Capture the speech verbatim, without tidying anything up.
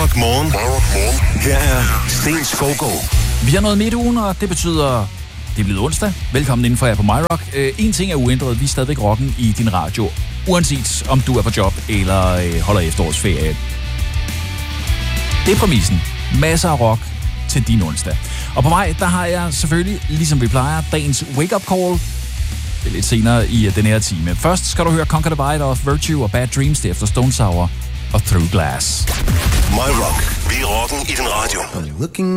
Rock Morgen. My Rock Morgen. Her er Sten Skovgaard. Vi har nået midt ugen, og det betyder, det er blevet onsdag. Velkommen indenfor jer på My Rock. Øh, en ting er uændret, vi er stadigvæk rocken i din radio. Uanset om du er på job eller øh, holder efterårsferie. Det er præmissen. Masser af rock til din onsdag. Og på vej, der har jeg selvfølgelig, ligesom vi plejer, dagens wake-up call. Det er lidt senere i den her time. Først skal du høre Conquer the Bite of Virtue og Bad Dreams, det efter Stone Sour og Through Glass. My Rock. Vi er rocken i din radio.